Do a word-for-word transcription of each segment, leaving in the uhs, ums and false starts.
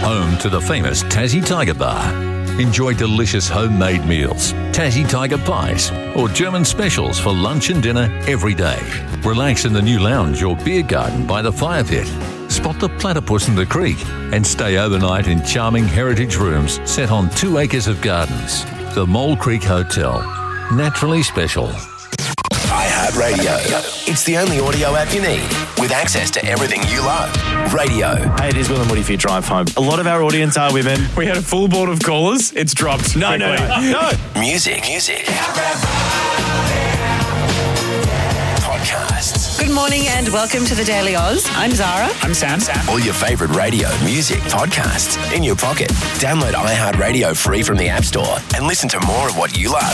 home to the famous Tassie Tiger Bar. Enjoy delicious homemade meals, Tassie Tiger pies, or German specials for lunch and dinner every day. Relax in the new lounge or beer garden by the fire pit. Spot the platypus in the creek and stay overnight in charming heritage rooms set on two acres of gardens. The Mole Creek Hotel. Naturally special. iHeartRadio. It's the only audio app you need with access to everything you love. Radio. Hey, it is Will and Woody for your drive home. A lot of our audience are women. We had a full board of callers. It's dropped. No, no, no, no. Music. Music. Podcasts. Good morning and welcome to the Daily Oz. I'm Zara. I'm Sam. Sam. All your favourite radio, music, podcasts in your pocket. Download iHeartRadio free from the App Store and listen to more of what you love.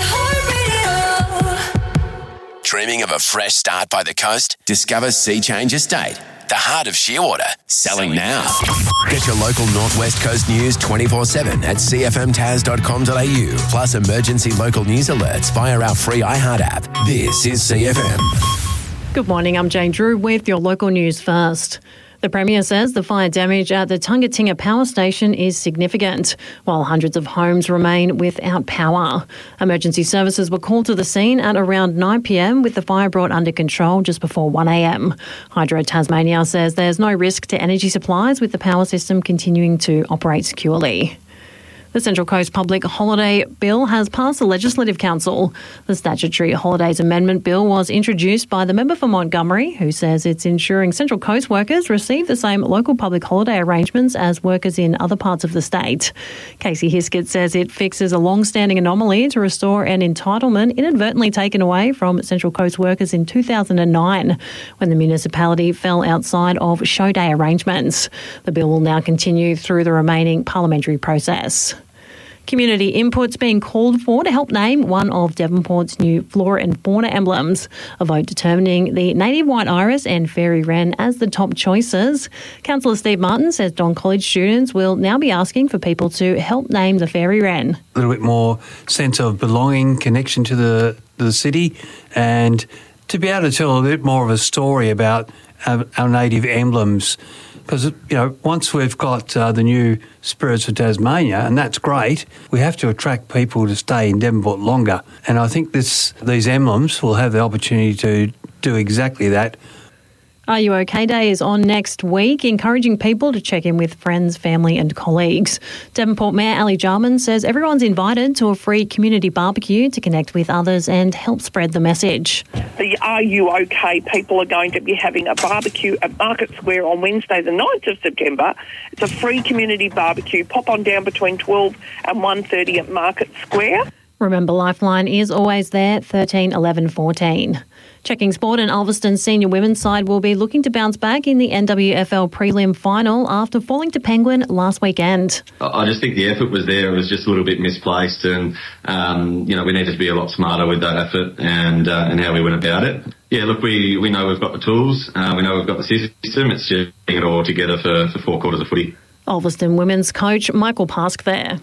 iHeartRadio. Dreaming of a fresh start by the coast? Discover Sea Change Estate, the heart of Shearwater. Selling now. Get your local Northwest Coast news twenty-four seven at c f m taz dot com dot a u. Plus emergency local news alerts via our free iHeart app. This is C F M. Good morning, I'm Jane Drew with your local news first. The Premier says the fire damage at the Tungatinga Power Station is significant, while hundreds of homes remain without power. Emergency services were called to the scene at around nine p m with the fire brought under control just before one a m. Hydro Tasmania says there's no risk to energy supplies with the power system continuing to operate securely. The Central Coast Public Holiday Bill has passed the Legislative Council. The Statutory Holidays Amendment Bill was introduced by the member for Montgomery, who says it's ensuring Central Coast workers receive the same local public holiday arrangements as workers in other parts of the state. Casey Hiskett says it fixes a long-standing anomaly to restore an entitlement inadvertently taken away from Central Coast workers in two thousand nine, when the municipality fell outside of show day arrangements. The bill will now continue through the remaining parliamentary process. Community input's being called for to help name one of Devonport's new flora and fauna emblems. A vote determining the native white iris and fairy wren as the top choices. Councillor Steve Martin says Don College students will now be asking for people to help name the fairy wren. A little bit more sense of belonging, connection to the, the city, and to be able to tell a bit more of a story about our, our native emblems. Because, you know, once we've got uh, the new Spirits of Tasmania, and that's great, we have to attract people to stay in Devonport longer. And I think this these emblems will have the opportunity to do exactly that. Are You OK Day is on next week, encouraging people to check in with friends, family and colleagues. Devonport Mayor Ali Jarman says everyone's invited to a free community barbecue to connect with others and help spread the message. The Are You OK people are going to be having a barbecue at Market Square on Wednesday the ninth of September. It's a free community barbecue. Pop on down between twelve and one thirty at Market Square. Remember, Lifeline is always there, thirteen eleven fourteen. Checking sport, and Ulverston's senior women's side will be looking to bounce back in the N W F L prelim final after falling to Penguin last weekend. I just think the effort was there. It was just a little bit misplaced, and um, you know we needed to be a lot smarter with that effort and uh, and how we went about it. Yeah, look, we, we know we've got the tools. Uh, we know we've got the system. It's just getting it all together for, for four quarters of footy. Ulverston women's coach Michael Pask there.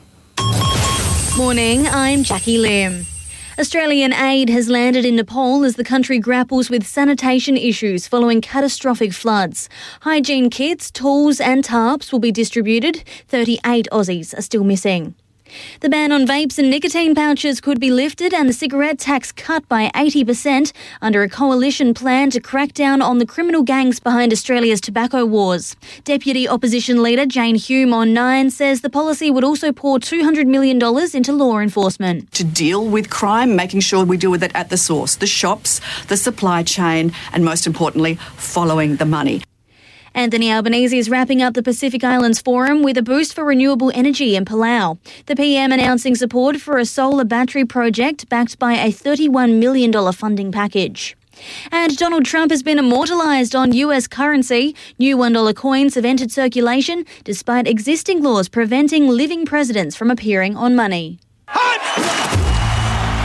Morning, I'm Jackie Lim. Australian aid has landed in Nepal as the country grapples with sanitation issues following catastrophic floods. Hygiene kits, tools and tarps will be distributed. thirty-eight Aussies are still missing. The ban on vapes and nicotine pouches could be lifted and the cigarette tax cut by eighty percent under a coalition plan to crack down on the criminal gangs behind Australia's tobacco wars. Deputy Opposition Leader Jane Hume on Nine says the policy would also pour two hundred million dollars into law enforcement. To deal with crime, making sure we deal with it at the source, the shops, the supply chain, and most importantly, following the money. Anthony Albanese is wrapping up the Pacific Islands Forum with a boost for renewable energy in Palau. The P M announcing support for a solar battery project backed by a thirty-one million dollars funding package. And Donald Trump has been immortalised on U S currency. New one dollar coins have entered circulation despite existing laws preventing living presidents from appearing on money. Get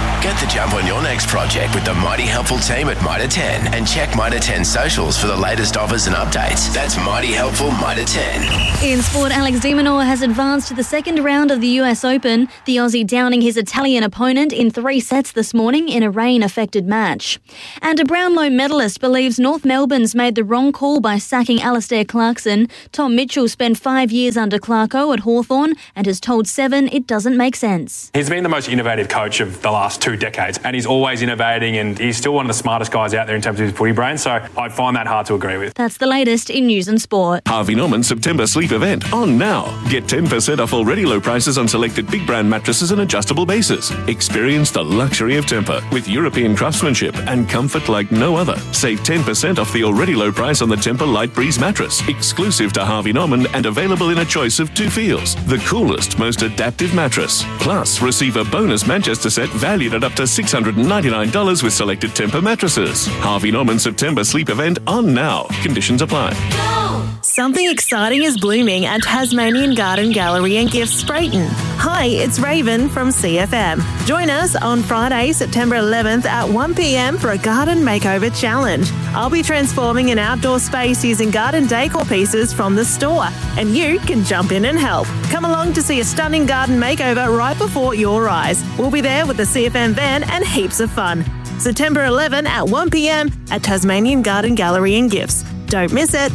the jump on your next project with the Mighty Helpful team at Mitre ten and check Mitre ten socials for the latest offers and updates. That's Mighty Helpful Mitre ten. In sport, Alex de Minaur has advanced to the second round of the U S Open, the Aussie downing his Italian opponent in three sets this morning in a rain-affected match. And a Brownlow medalist believes North Melbourne's made the wrong call by sacking Alastair Clarkson. Tom Mitchell spent five years under Clarko at Hawthorn and has told Seven it doesn't make sense. He's been the most innovative coach of the last two decades, and he's always innovating, and he's still one of the smartest guys out there in terms of his footy brain, so I find that hard to agree with. That's the latest in news and sport. Harvey Norman September sleep event on now. Get ten percent off already low prices on selected big brand mattresses and adjustable bases. Experience the luxury of Tempur with European craftsmanship and comfort like no other. Save ten percent off the already low price on the Tempur Light Breeze mattress, exclusive to Harvey Norman and available in a choice of two feels. The coolest, most adaptive mattress. Plus, receive a bonus Manchester set valued at up to six hundred ninety-nine dollars with selected Tempur mattresses. Harvey Norman September sleep event on now. Conditions apply. Something exciting is blooming at Tasmanian Garden Gallery and Gifts Sprayton. Hi, it's Raven from C F M. Join us on Friday, September eleventh at one p.m. for a garden makeover challenge. I'll be transforming an outdoor space using garden decor pieces from the store, and you can jump in and help. Come along to see a stunning garden makeover right before your eyes. We'll be there with the C F M van and heaps of fun. September eleventh at one p.m. at Tasmanian Garden Gallery and Gifts. Don't miss it.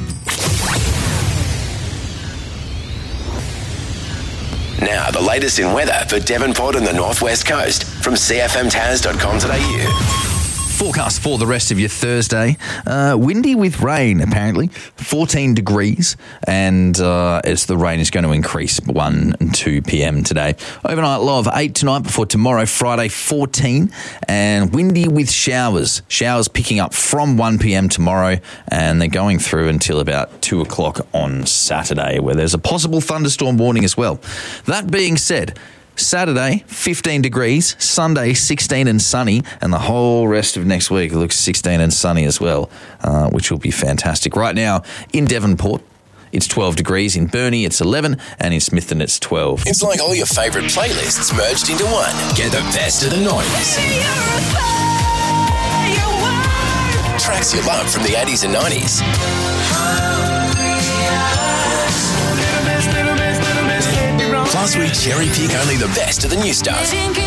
Now, the latest in weather for Devonport and the Northwest Coast from c f m tas dot com dot a u. Forecast for the rest of your Thursday. Uh, windy with rain, apparently. fourteen degrees, and uh, as the rain is going to increase one and two p.m. today. Overnight low of eight tonight before tomorrow, Friday, fourteen, and windy with showers. Showers picking up from one p.m. tomorrow, and they're going through until about two o'clock on Saturday, where there's a possible thunderstorm warning as well. That being said, Saturday, fifteen degrees, Sunday, sixteen and sunny, and the whole rest of next week looks sixteen and sunny as well, uh, which will be fantastic. Right now, in Devonport, it's twelve degrees. In Burnie, it's eleven, and in Smithton, it's twelve. It's like all your favourite playlists merged into one. Get the best of the nineties. Tracks you love from the eighties and nineties. Plus, we cherry pick only the best of the new stuff.